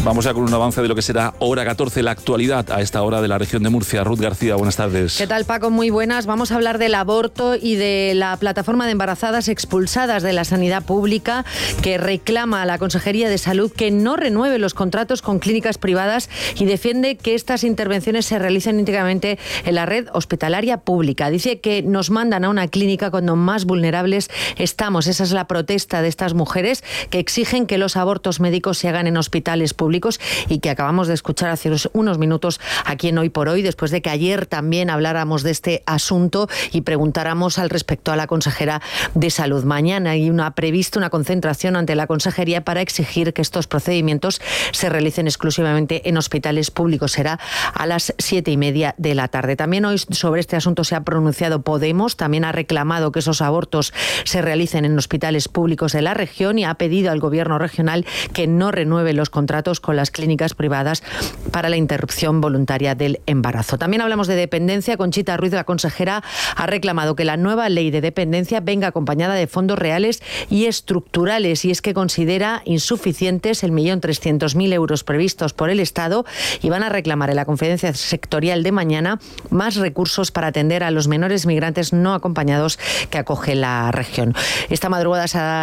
Vamos ya con un avance de lo que será hora 14, la actualidad a esta hora de la región de Murcia. Ruth García, buenas tardes. ¿Qué tal, Paco? Muy buenas. Vamos a hablar del aborto y de la plataforma de embarazadas expulsadas de la sanidad pública, que reclama a la Consejería de Salud que no renueve los contratos con clínicas privadas y defiende que estas intervenciones se realicen íntegramente en la red hospitalaria pública. Dice que nos mandan a una clínica cuando más vulnerables estamos. Esa es la protesta de estas mujeres que exigen que los abortos médicos se hagan en hospitales públicos y que acabamos de escuchar hace unos minutos aquí en Hoy por Hoy, después de que ayer también habláramos de este asunto y preguntáramos al respecto a la consejera de Salud. Mañana hay prevista una concentración ante la Consejería para exigir que estos procedimientos se realicen exclusivamente en hospitales públicos. Será a las 7:30 de la tarde. También hoy sobre este asunto se ha pronunciado Podemos, también ha reclamado que esos abortos se realicen en hospitales públicos de la región y ha pedido al Gobierno regional que no renueve los contratos con las clínicas privadas para la interrupción voluntaria del embarazo. También hablamos de dependencia. Conchita Ruiz, la consejera, ha reclamado que la nueva ley de dependencia venga acompañada de fondos reales y estructurales, y es que considera insuficientes el 1.300.000 euros previstos por el Estado, y van a reclamar en la conferencia sectorial de mañana más recursos para atender a los menores migrantes no acompañados que acoge la región. Esta madrugada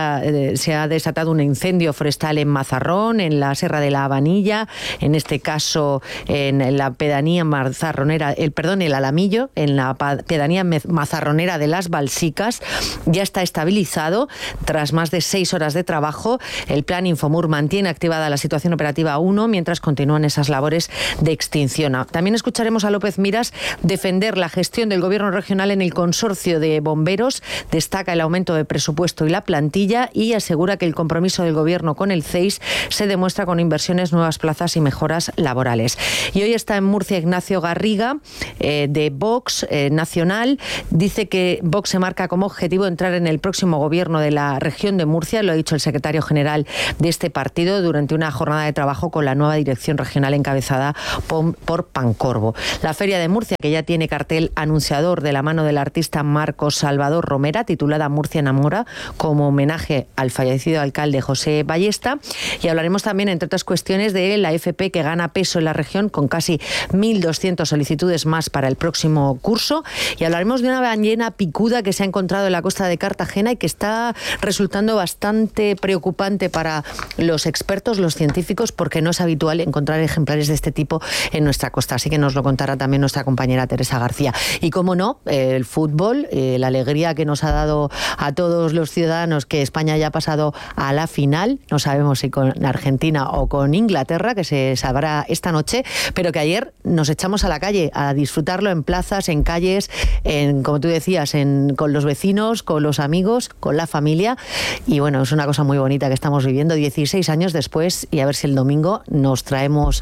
se ha desatado un incendio forestal en Mazarrón, en la Serra de la Vanilla, en este caso en la pedanía mazarronera, el Alamillo, en la pedanía mazarronera de Las Balsicas. Ya está estabilizado tras más de 6 horas de trabajo. El plan Infomur mantiene activada la situación operativa 1 mientras continúan esas labores de extinción. También escucharemos a López Miras defender la gestión del Gobierno regional en el consorcio de bomberos. Destaca el aumento de presupuesto y la plantilla y asegura que el compromiso del Gobierno con el CEIS se demuestra con inversiones, nuevas plazas y mejoras laborales. Y hoy está en Murcia Ignacio Garriga, de Vox Nacional. Dice que Vox se marca como objetivo entrar en el próximo gobierno de la región de Murcia. Lo ha dicho el secretario general de este partido durante una jornada de trabajo con la nueva dirección regional encabezada por Pancorbo. La Feria de Murcia, que ya tiene cartel anunciador de la mano del artista Marcos Salvador Romera, titulada Murcia enamora, como homenaje al fallecido alcalde José Ballesta. Y hablaremos también, entre otras cuestiones, de la FP, que gana peso en la región con casi 1.200 solicitudes más para el próximo curso. Y hablaremos de una ballena picuda que se ha encontrado en la costa de Cartagena y que está resultando bastante preocupante para los expertos, los científicos, porque no es habitual encontrar ejemplares de este tipo en nuestra costa. Así que nos lo contará también nuestra compañera Teresa García. Y como no, el fútbol, la alegría que nos ha dado a todos los ciudadanos que España haya pasado a la final. No sabemos si con Argentina o con Inglaterra, que se sabrá esta noche, pero que ayer nos echamos a la calle a disfrutarlo en plazas, en calles, como tú decías, con los vecinos, con los amigos, con la familia. Y bueno, es una cosa muy bonita que estamos viviendo 16 años después, y a ver si el domingo nos traemos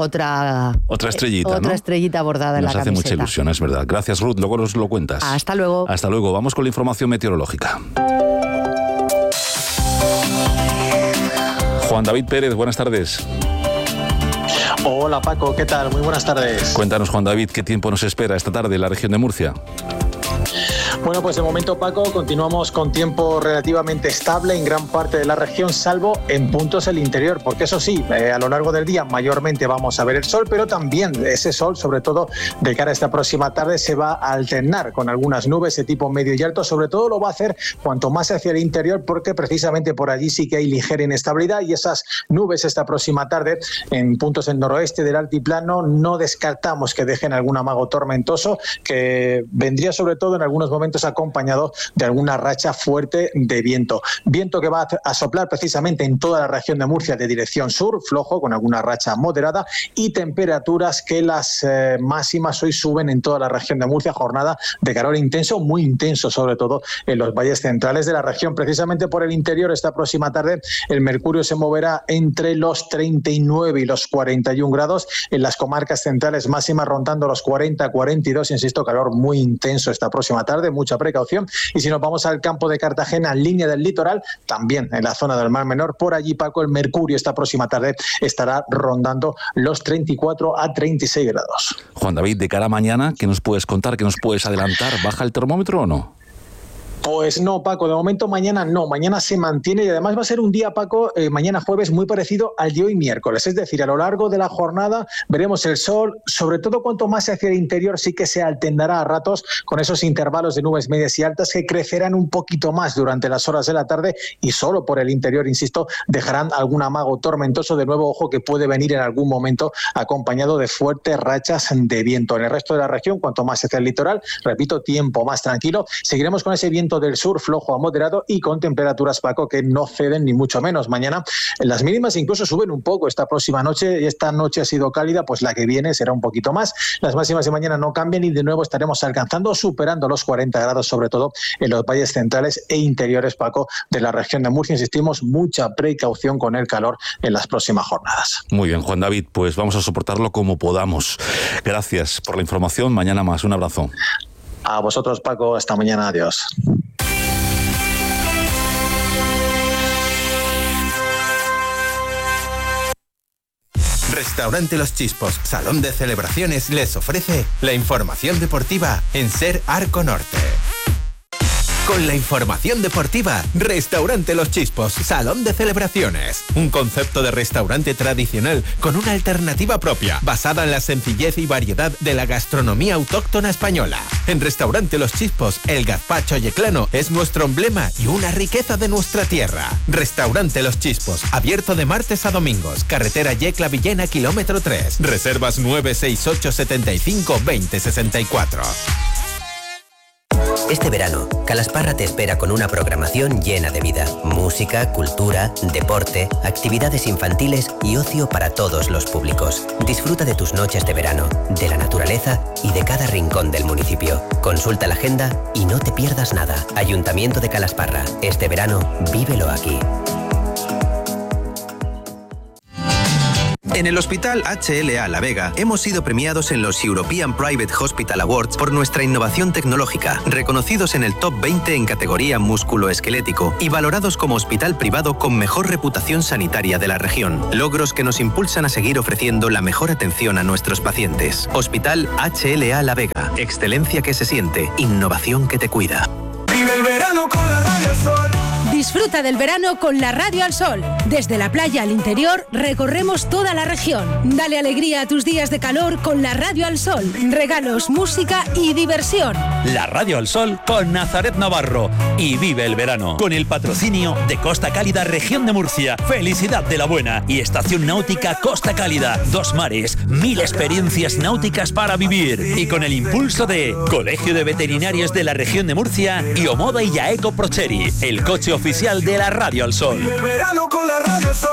otra estrellita, otra, ¿no? Estrellita bordada en la camiseta. Nos hace mucha ilusión, es verdad. Gracias, Ruth. Luego nos lo cuentas. Hasta luego. Hasta luego. Vamos con la información meteorológica. Juan David Pérez, buenas tardes. Hola Paco, ¿qué tal? Muy buenas tardes. Cuéntanos, Juan David, ¿qué tiempo nos espera esta tarde en la región de Murcia? Bueno, pues de momento, Paco, continuamos con tiempo relativamente estable en gran parte de la región, salvo en puntos del interior, porque eso sí, a lo largo del día mayormente vamos a ver el sol, pero también ese sol, sobre todo de cara a esta próxima tarde, se va a alternar con algunas nubes de tipo medio y alto. Sobre todo lo va a hacer cuanto más hacia el interior, porque precisamente por allí sí que hay ligera inestabilidad, y esas nubes esta próxima tarde en puntos del noroeste del altiplano no descartamos que dejen algún amago tormentoso, que vendría sobre todo en algunos momentos acompañado de alguna racha fuerte de viento. Viento que va a soplar precisamente en toda la región de Murcia de dirección sur, flojo, con alguna racha moderada, y temperaturas que las máximas hoy suben en toda la región de Murcia. Jornada de calor intenso, muy intenso, sobre todo en los valles centrales de la región. Precisamente por el interior, esta próxima tarde el mercurio se moverá entre los 39 y los 41 grados. En las comarcas centrales, máximas rondando los 40, 42, insisto, calor muy intenso esta próxima tarde, mucha precaución. Y si nos vamos al campo de Cartagena, línea del litoral, también en la zona del Mar Menor, por allí, Paco, el mercurio esta próxima tarde estará rondando los 34 a 36 grados. Juan David, de cara a mañana, ¿qué nos puedes contar, qué nos puedes adelantar? ¿Baja el termómetro o no? Pues no, Paco, de momento mañana no, mañana se mantiene y además va a ser un día, Paco, mañana jueves muy parecido al de hoy miércoles, es decir, a lo largo de la jornada veremos el sol, sobre todo cuanto más hacia el interior sí que se altendará a ratos con esos intervalos de nubes medias y altas que crecerán un poquito más durante las horas de la tarde y solo por el interior, insisto, dejarán algún amago tormentoso, de nuevo ojo que puede venir en algún momento acompañado de fuertes rachas de viento. En el resto de la región, cuanto más hacia el litoral, repito, tiempo más tranquilo, seguiremos con ese viento del sur flojo a moderado y con temperaturas, Paco, que no ceden ni mucho menos. Mañana las mínimas incluso suben un poco esta próxima noche y esta noche ha sido cálida, pues la que viene será un poquito más. Las máximas de mañana no cambian y de nuevo estaremos alcanzando, superando los 40 grados, sobre todo en los valles centrales e interiores, Paco, de la región de Murcia. Insistimos, mucha precaución con el calor en las próximas jornadas. Muy bien, Juan David, pues vamos a soportarlo como podamos. Gracias por la información. Mañana más. Un abrazo. A vosotros, Paco. Hasta mañana. Adiós. Restaurante Los Chispos, Salón de Celebraciones, les ofrece la información deportiva en Ser Arco Norte. Con la información deportiva, Restaurante Los Chispos, Salón de Celebraciones. Un concepto de restaurante tradicional con una alternativa propia, basada en la sencillez y variedad de la gastronomía autóctona española. En Restaurante Los Chispos, el gazpacho yeclano es nuestro emblema y una riqueza de nuestra tierra. Restaurante Los Chispos, abierto de martes a domingos, carretera Yecla-Villena, kilómetro 3. Reservas 968 75 20 64. Este verano, Calasparra te espera con una programación llena de vida. Música, cultura, deporte, actividades infantiles y ocio para todos los públicos. Disfruta de tus noches de verano, de la naturaleza y de cada rincón del municipio. Consulta la agenda y no te pierdas nada. Ayuntamiento de Calasparra. Este verano, vívelo aquí. En el Hospital HLA La Vega hemos sido premiados en los European Private Hospital Awards por nuestra innovación tecnológica, reconocidos en el top 20 en categoría músculo-esquelético y valorados como hospital privado con mejor reputación sanitaria de la región. Logros que nos impulsan a seguir ofreciendo la mejor atención a nuestros pacientes. Hospital HLA La Vega. Excelencia que se siente, innovación que te cuida. Vive el verano con la Radio Al Sol. Disfruta del verano con la Radio Al Sol. Desde la playa al interior recorremos toda la región. Dale alegría a tus días de calor con la Radio Al Sol. Regalos, música y diversión. La Radio Al Sol con Nazaret Navarro. Y vive el verano con el patrocinio de Costa Cálida, Región de Murcia, Felicidad de la Buena y Estación Náutica Costa Cálida. 2 mares, 1000 experiencias náuticas para vivir. Y con el impulso de Colegio de Veterinarios de la Región de Murcia y Omoda y Yaeco Procheri, el coche oficial de la Radio Al Sol. El verano con la Radio Al Sol.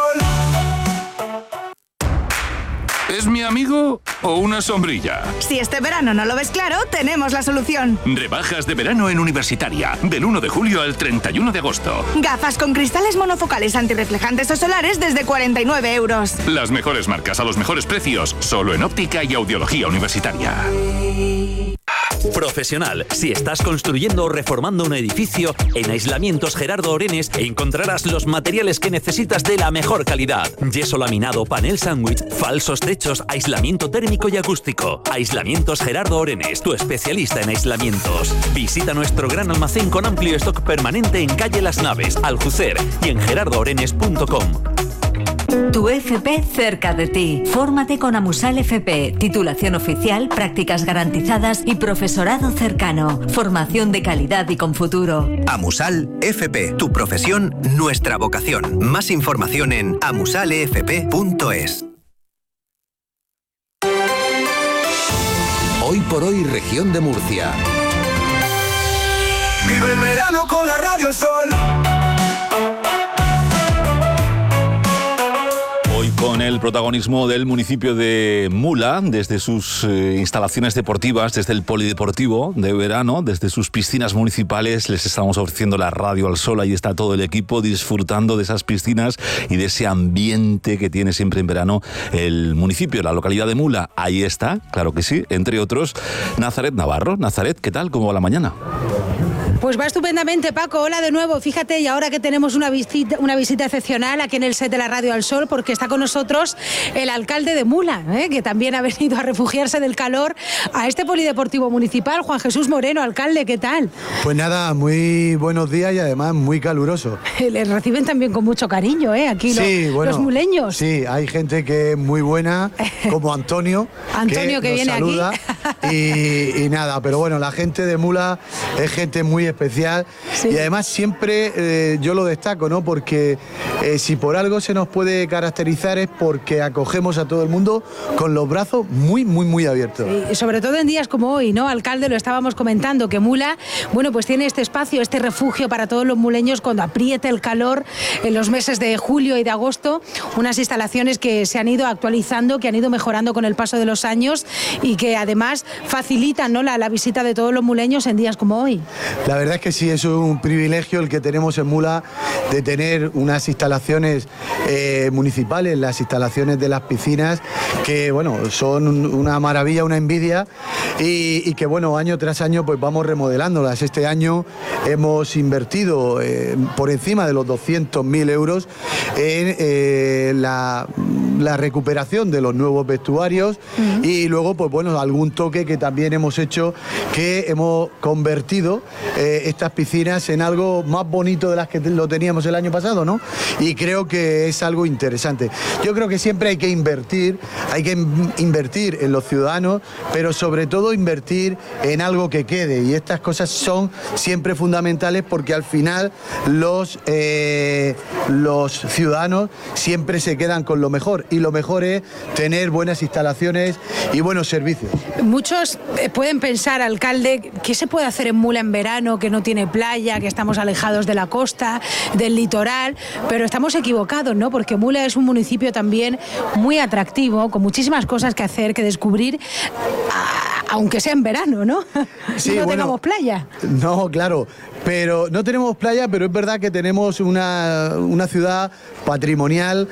¿Es mi amigo o una sombrilla? Si este verano no lo ves claro, tenemos la solución. Rebajas de verano en Universitaria, del 1 de julio al 31 de agosto. Gafas con cristales monofocales antirreflejantes o solares desde 49 euros. Las mejores marcas a los mejores precios, solo en óptica y audiología universitaria. Profesional, si estás construyendo o reformando un edificio, en Aislamientos Gerardo Orenes encontrarás los materiales que necesitas de la mejor calidad. Yeso laminado, panel sándwich, falsos techos, aislamiento térmico y acústico. Aislamientos Gerardo Orenes, tu especialista en aislamientos. Visita nuestro gran almacén con amplio stock permanente en calle Las Naves, Aljucer y en gerardoorenes.com. Tu FP cerca de ti. Fórmate con Amusal FP. Titulación oficial, prácticas garantizadas y profesorado cercano. Formación de calidad y con futuro. Amusal FP. Tu profesión, nuestra vocación. Más información en amusalefp.es. Hoy por hoy, Región de Murcia. Vive el verano con la Radio Al Sol. Con el protagonismo del municipio de Mula, desde sus instalaciones deportivas, desde el polideportivo de verano, desde sus piscinas municipales, les estamos ofreciendo la Radio Al Sol. Ahí está todo el equipo disfrutando de esas piscinas y de ese ambiente que tiene siempre en verano el municipio, la localidad de Mula. Ahí está, claro que sí, entre otros, Nazaret Navarro. Nazaret, ¿qué tal? ¿Cómo va la mañana? Pues va estupendamente, Paco. Hola de nuevo. Fíjate, y ahora que tenemos una visita excepcional aquí en el set de la Radio al Sol, porque está con nosotros el alcalde de Mula, que también ha venido a refugiarse del calor a este polideportivo municipal. Juan Jesús Moreno, alcalde, ¿qué tal? Pues nada, muy buenos días y además muy caluroso. Les reciben también con mucho cariño, aquí sí, los muleños. Sí, hay gente que es muy buena, como Antonio, que viene saluda aquí. y nada, pero bueno, la gente de Mula es gente muy especial y además siempre yo lo destaco, ¿no? Porque si por algo se nos puede caracterizar es porque acogemos a todo el mundo con los brazos muy, muy, muy abiertos. Sí, y sobre todo en días como hoy, ¿no, alcalde? Lo estábamos comentando, que Mula, bueno, pues tiene este espacio, este refugio para todos los muleños cuando apriete el calor en los meses de julio y de agosto, unas instalaciones que se han ido actualizando, que han ido mejorando con el paso de los años y que además facilitan, ¿no?, la visita de todos los muleños en días como hoy. La verdad es que sí, es un privilegio el que tenemos en Mula de tener unas instalaciones municipales, las instalaciones de las piscinas, que bueno, son una maravilla, una envidia y que bueno, año tras año pues vamos remodelándolas. Este año hemos invertido por encima de los 200.000 euros en la recuperación de los nuevos vestuarios y luego pues bueno, algún toque que también hemos hecho, que hemos convertido estas piscinas en algo más bonito de las que lo teníamos el año pasado, ¿no? Y creo que es algo interesante. Yo creo que siempre hay que invertir en los ciudadanos, pero sobre todo invertir en algo que quede, y estas cosas son siempre fundamentales porque al final los ciudadanos siempre se quedan con lo mejor, y lo mejor es tener buenas instalaciones y buenos servicios. Muchos pueden pensar, alcalde, ¿qué se puede hacer en Mula en verano, que no tiene playa, que estamos alejados de la costa, del litoral? Pero estamos equivocados, ¿no? Porque Mula es un municipio también muy atractivo, con muchísimas cosas que hacer, que descubrir, aunque sea en verano, ¿no? Sí, no tengamos playa. No, claro. Pero no tenemos playa, pero es verdad que tenemos una ciudad patrimonial,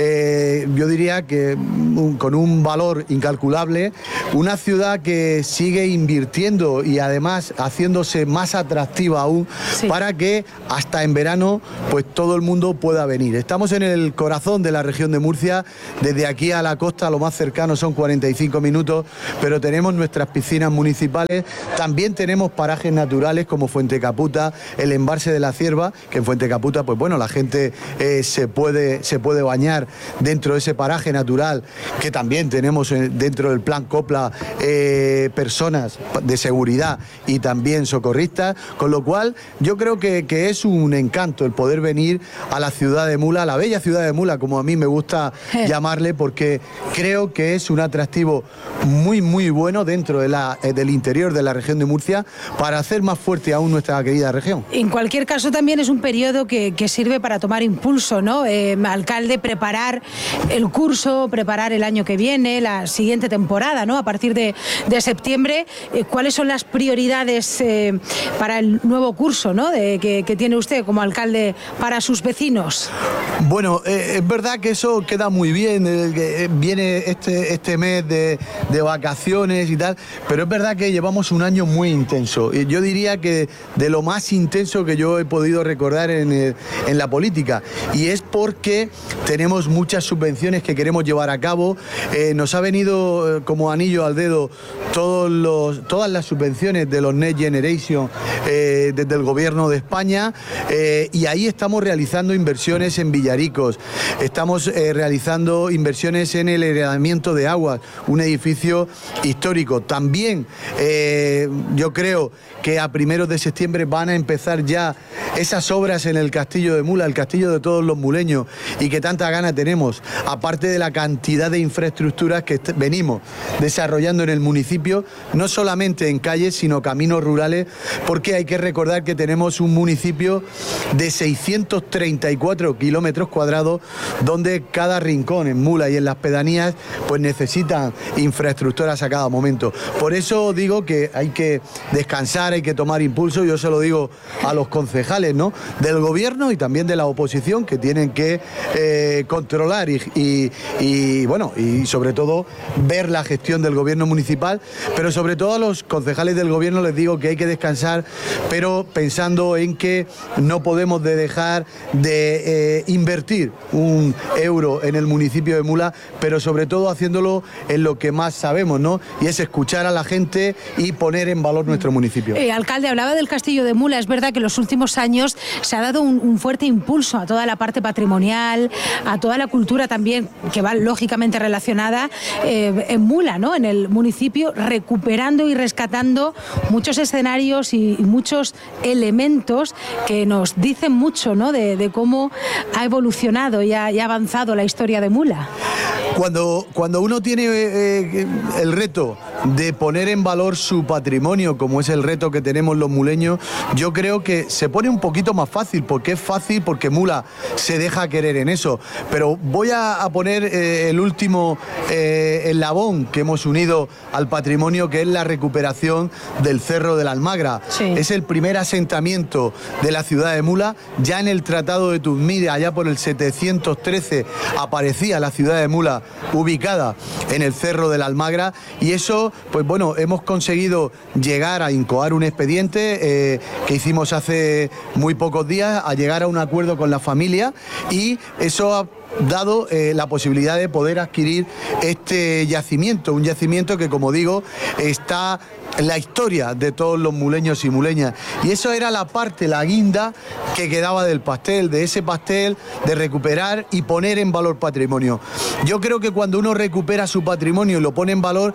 yo diría que con un valor incalculable, una ciudad que sigue invirtiendo y además haciéndose más atractiva aún, para que hasta en verano pues todo el mundo pueda venir. Estamos en el corazón de la región de Murcia, desde aquí a la costa lo más cercano son 45 minutos, pero tenemos nuestras piscinas municipales, también tenemos parajes naturales como Fuente Caputa, el embalse de la Cierva, que en Fuente Caputa pues bueno, la gente se puede bañar dentro de ese paraje natural, que también tenemos dentro del plan Copla personas de seguridad y también socorristas, con lo cual yo creo que es un encanto el poder venir a la ciudad de Mula, a la bella ciudad de Mula, como a mí me gusta llamarle, porque creo que es un atractivo muy muy bueno dentro del interior de la región de Murcia, para hacer más fuerte aún nuestra querida región. En cualquier caso también es un periodo que sirve para tomar impulso, ¿no? Alcalde, preparar el curso, preparar el año que viene, la siguiente temporada, ¿no? A partir de septiembre, ¿cuáles son las prioridades para el nuevo curso, ¿no? que tiene usted como alcalde para sus vecinos? Bueno, es verdad que eso queda muy bien, viene este mes de vacaciones y tal, pero es verdad que llevamos un año muy intenso. Yo diría que de lo más intenso que yo he podido recordar en la política, y es porque tenemos muchas subvenciones que queremos llevar a cabo. Nos ha venido como anillo al dedo todas las subvenciones de los Next Generation desde el gobierno de España, y ahí estamos realizando inversiones en Villaricos, estamos realizando inversiones en el heredamiento de aguas, un edificio histórico. También yo creo que a primeros de septiembre van a empezar ya esas obras en el Castillo de Mula, el castillo de todos los muleños, y que tanta gana tenemos, aparte de la cantidad de infraestructuras que venimos desarrollando en el municipio, no solamente en calles, sino caminos rurales, porque hay que recordar que tenemos un municipio de 634 kilómetros cuadrados, donde cada rincón en Mula y en las pedanías pues necesitan infraestructuras a cada momento. Por eso digo que hay que descansar, hay que tomar impulso. Yo se lo digo digo a los concejales, ¿no?, del gobierno y también de la oposición, que tienen que controlar y bueno, y sobre todo ver la gestión del gobierno municipal, pero sobre todo a los concejales del gobierno les digo que hay que descansar, pero pensando en que no podemos dejar de invertir un euro en el municipio de Mula, pero sobre todo haciéndolo en lo que más sabemos, ¿no?, y es escuchar a la gente y poner en valor nuestro municipio. Alcalde, hablaba del Castillo de Mula. Es verdad que en los últimos años se ha dado un fuerte impulso a toda la parte patrimonial, a toda la cultura también, que va lógicamente relacionada en Mula, ¿no?, en el municipio, recuperando y rescatando muchos escenarios y muchos elementos que nos dicen mucho, ¿no?, de cómo ha evolucionado y ha avanzado la historia de Mula. Cuando uno tiene el reto de poner en valor su patrimonio, como es el reto que tenemos los muleños, yo creo que se pone un poquito más fácil, porque es fácil, porque Mula se deja querer en eso. Pero voy a poner el último eslabón que hemos unido al patrimonio, que es la recuperación del Cerro de la Almagra. Sí. Es el primer asentamiento de la ciudad de Mula. Ya en el Tratado de Tuzmide, allá por el 713, aparecía la ciudad de Mula ubicada en el Cerro de la Almagra, y eso, pues bueno, hemos conseguido llegar a incoar un expediente que hicimos hace muy pocos días, a llegar a un acuerdo con la familia, y eso ha dado la posibilidad de poder adquirir este yacimiento, un yacimiento que, como digo, está en la historia de todos los muleños y muleñas, y eso era la parte, la guinda que quedaba del pastel, de ese pastel de recuperar y poner en valor patrimonio. Yo creo que cuando uno recupera su patrimonio y lo pone en valor,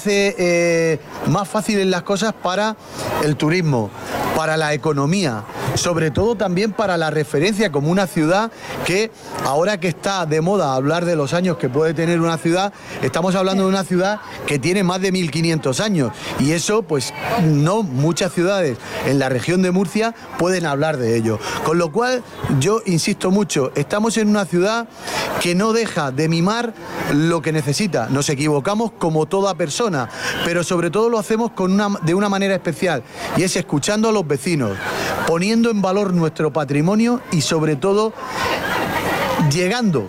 hace más fáciles las cosas para el turismo, para la economía, sobre todo también para la referencia como una ciudad que, ahora que está de moda hablar de los años que puede tener una ciudad, estamos hablando de una ciudad que tiene más de 1500 años, y eso pues no muchas ciudades en la región de Murcia pueden hablar de ello. Con lo cual yo insisto mucho, estamos en una ciudad que no deja de mimar lo que necesita. Nos equivocamos como toda persona, pero sobre todo lo hacemos de una manera especial, y es escuchando a los vecinos, poniendo en valor nuestro patrimonio y sobre todo llegando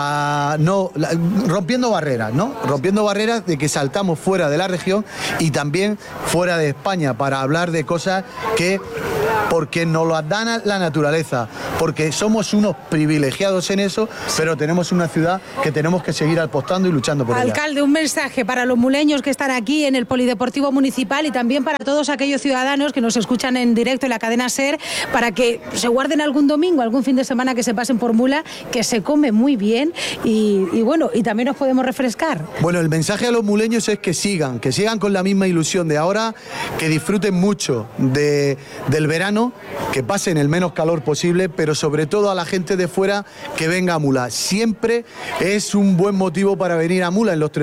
a rompiendo barreras, ¿no? Rompiendo barreras de que saltamos fuera de la región y también fuera de España para hablar de cosas que, porque nos las da la naturaleza, porque somos unos privilegiados en eso, pero tenemos una ciudad que tenemos que seguir apostando y luchando por ella. Alcalde, un mensaje para los muleños que están aquí en el Polideportivo Municipal y también para todos aquellos ciudadanos que nos escuchan en directo en la cadena SER, para que se guarden algún domingo, algún fin de semana, que se pasen por Mula, que se come muy bien y bueno, y también nos podemos refrescar. Bueno, el mensaje a los muleños es que sigan con la misma ilusión de ahora, que disfruten mucho del verano, que pasen el menos calor posible, pero sobre todo a la gente de fuera que venga a Mula. Siempre es un buen motivo para venir a Mula en los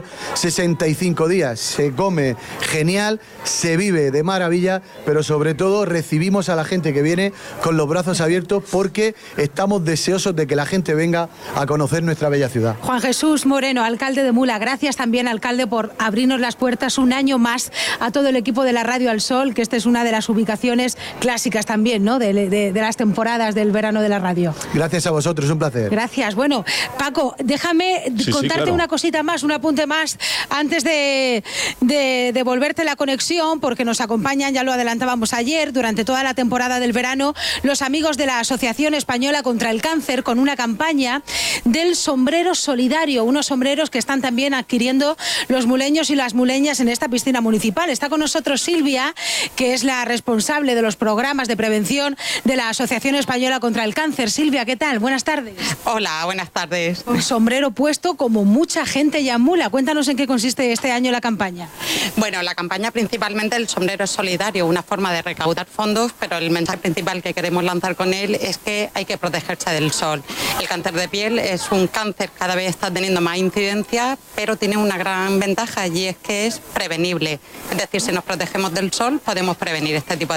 365 días. Se come genial, se vive de maravilla, pero sobre todo recibimos a la gente que viene con los brazos abiertos, porque estamos deseosos de que la gente venga a conocer nuestra bella ciudad. Juan Jesús Moreno, alcalde de Mula, gracias también, alcalde, por abrirnos las puertas un año más a todo el equipo de la Radio al Sol, que esta es una de las ubicaciones clásicas también, ¿no?, de las temporadas del verano de la radio. Gracias a vosotros, un placer. Gracias. Bueno, Paco, déjame contarte claro, una cosita más, un apunte más, antes de devolverte la conexión, porque nos acompañan, ya lo adelantábamos ayer, durante toda la temporada del verano, los amigos de la Asociación Española contra el Cáncer, con una campaña del sombrero solidario, unos sombreros que están también adquiriendo los muleños y las muleñas en esta piscina municipal. Está con nosotros Silvia, que es la responsable de los programas de prevención de la Asociación Española contra el Cáncer. Silvia, ¿qué tal? Buenas tardes. Hola, buenas tardes. Un sombrero puesto como mucha gente ya en Mula. Cuéntanos en qué consiste este año la campaña. Bueno, la campaña principalmente, el sombrero es solidario, una forma de recaudar fondos, pero el mensaje principal que queremos lanzar con él es que hay que protegerse del sol. El cáncer de piel es un cáncer, cada vez está teniendo más incidencia, pero tiene una gran ventaja, y es que es prevenible. Es decir, si nos protegemos del sol, podemos prevenir este tipo de cáncer.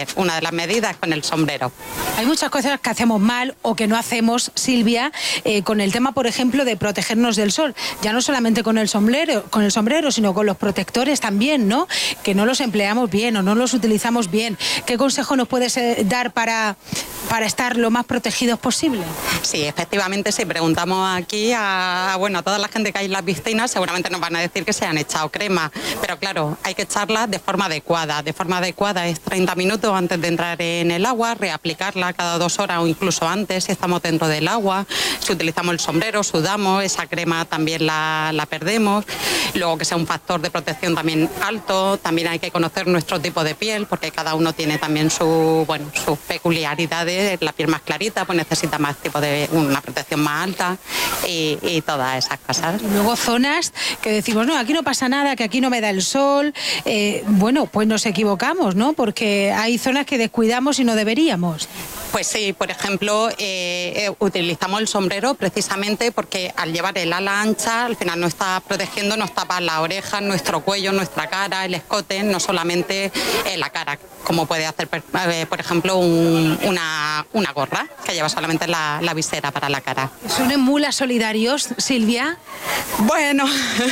proteger. Una de las medidas con el sombrero. Hay muchas cosas que hacemos mal o que no hacemos, Silvia, con el tema, por ejemplo, de protegernos del sol. Ya no solamente con el sombrero, sino con los protectores también, ¿no? Que no los empleamos bien o no los utilizamos bien. ¿Qué consejo nos puedes dar para estar lo más protegidos posible? Sí, efectivamente, si preguntamos aquí a toda la gente que hay en las piscinas, seguramente nos van a decir que se han echado crema, pero claro, hay que echarla de forma adecuada. De forma adecuada es 30 minutos antes de entrar en el agua, reaplicarla cada 2 horas o incluso antes si estamos dentro del agua. Si utilizamos el sombrero, sudamos, esa crema también la perdemos. Luego que sea un factor de protección también alto. También hay que conocer nuestro tipo de piel, porque cada uno tiene también sus peculiaridades. La piel más clarita pues necesita más tipo de una protección más alta y todas esas cosas. Y luego zonas que decimos, no, aquí no pasa nada, que aquí no me da el sol. Pues nos equivocamos, ¿no? Porque hay zonas que descuidamos y no deberíamos. Pues sí, por ejemplo, utilizamos el sombrero precisamente porque al llevar el ala ancha, al final nos está protegiendo, nos tapa las orejas, nuestro cuello, nuestra cara, el escote, no solamente la cara, como puede hacer, por ejemplo, una gorra que lleva solamente la visera para la cara. ¿Son en mulas solidarios, Silvia? Bueno,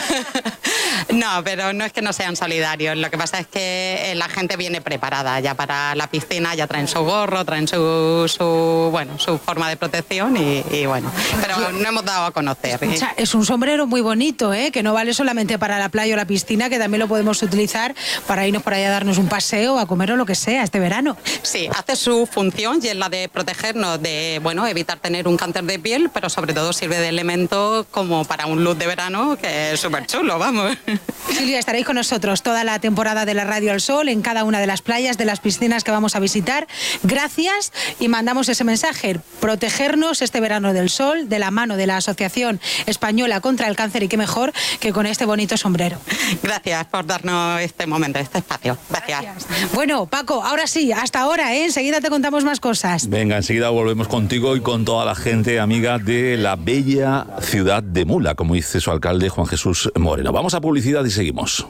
no, pero no es que no sean solidarios. Lo que pasa es que la gente viene preparada ya para la piscina, ya traen su gorro, traen su forma de protección y bueno, pero no hemos dado a conocer. Escucha, es un sombrero muy bonito, que no vale solamente para la playa o la piscina, que también lo podemos utilizar para irnos por ahí a darnos un paseo, a comer o lo que sea este verano. Sí, hace su función y es la de protegernos de, evitar tener un cáncer de piel, pero sobre todo sirve de elemento como para un look de verano que es súper chulo, vamos. Silvia, estaréis con nosotros toda la temporada de la Radio al Sol en cada una de las playas, de las piscinas que vamos a visitar. Gracias y mandamos ese mensaje, protegernos este verano del sol de la mano de la Asociación Española contra el Cáncer y qué mejor que con este bonito sombrero. Gracias por darnos este momento, este espacio. Gracias. Bueno, Paco, ahora sí, hasta ahora, enseguida te contamos más cosas. Venga, enseguida volvemos contigo y con toda la gente amiga de la bella ciudad de Mula, como dice su alcalde Juan Jesús Moreno. Vamos a publicidad y seguimos.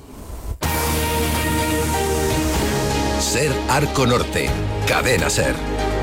Ser Arco Norte, Cadena Ser.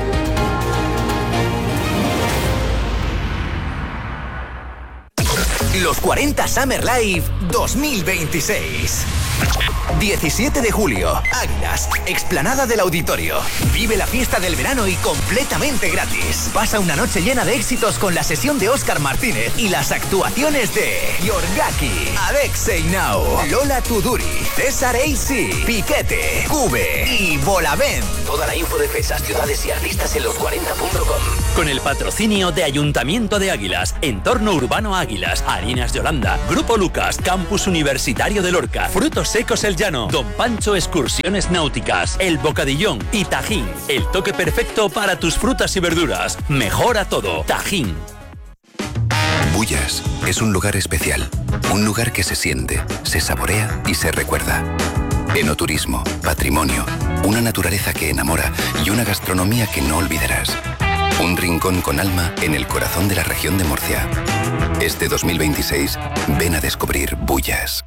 Los 40 Summer Live 2026. 17 de julio, Águilas, explanada del Auditorio. Vive la fiesta del verano y completamente gratis. Pasa una noche llena de éxitos con la sesión de Óscar Martínez y las actuaciones de Yorgaki, Alexei Nau, Lola Tuduri, César AC, Piquete, Cube y Bolavent. Toda la info de fechas, ciudades y artistas en los40.com. Con el patrocinio de Ayuntamiento de Águilas, Entorno Urbano Águilas, Harinas de Holanda, Grupo Lucas, Campus Universitario de Lorca, Frutos Secos El Llano, Don Pancho Excursiones Náuticas, El Bocadillón y Tajín. El toque perfecto para tus frutas y verduras. Mejora todo. Tajín. Bullas es un lugar especial. Un lugar que se siente, se saborea y se recuerda. Enoturismo, patrimonio, una naturaleza que enamora y una gastronomía que no olvidarás. Un rincón con alma en el corazón de la región de Murcia. Este 2026, ven a descubrir Bullas.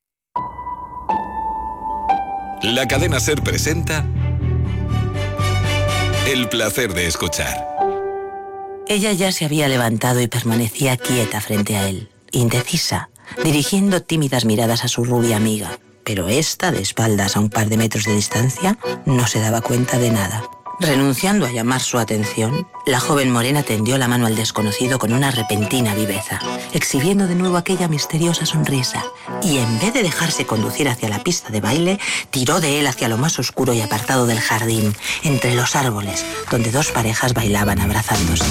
La cadena SER presenta El placer de escuchar. Ella ya se había levantado y permanecía quieta frente a él, indecisa, dirigiendo tímidas miradas a su rubia amiga. Pero esta, de espaldas a un par de metros de distancia, no se daba cuenta de nada. Renunciando a llamar su atención, la joven morena tendió la mano al desconocido con una repentina viveza, exhibiendo de nuevo aquella misteriosa sonrisa, y en vez de dejarse conducir hacia la pista de baile, tiró de él hacia lo más oscuro y apartado del jardín, entre los árboles, donde dos parejas bailaban abrazándose.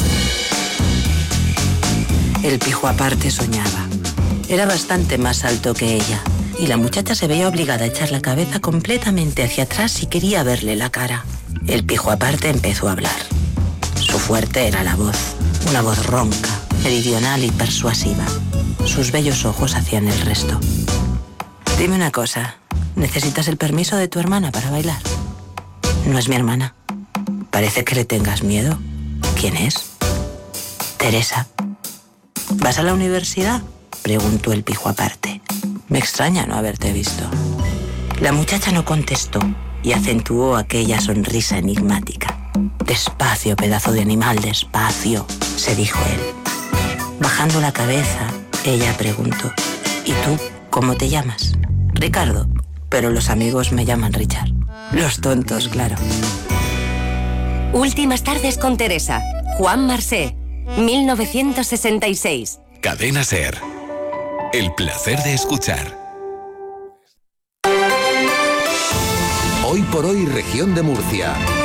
El pijo aparte soñaba. Era bastante más alto que ella, y la muchacha se veía obligada a echar la cabeza completamente hacia atrás si quería verle la cara. El pijo aparte empezó a hablar. Su fuerte era la voz, una voz ronca, meridional y persuasiva. Sus bellos ojos hacían el resto. Dime una cosa, ¿necesitas el permiso de tu hermana para bailar? No es mi hermana. Parece que le tengas miedo. ¿Quién es? Teresa. ¿Vas a la universidad?, preguntó el pijo aparte. Me extraña no haberte visto. La muchacha no contestó, y acentuó aquella sonrisa enigmática. Despacio, pedazo de animal, despacio, se dijo él. Bajando la cabeza, ella preguntó, ¿y tú cómo te llamas? Ricardo, pero los amigos me llaman Richard. Los tontos, claro. Últimas tardes con Teresa. Juan Marsé, 1966. Cadena SER. El placer de escuchar. Hoy por hoy, región de Murcia.